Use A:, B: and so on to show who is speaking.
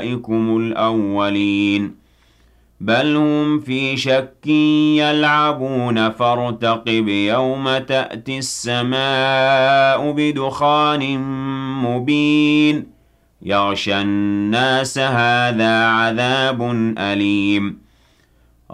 A: الأولين بل هم في شك يلعبون فارتقب يوم تأتي السماء بدخان مبين يغشى الناس هذا عذاب أليم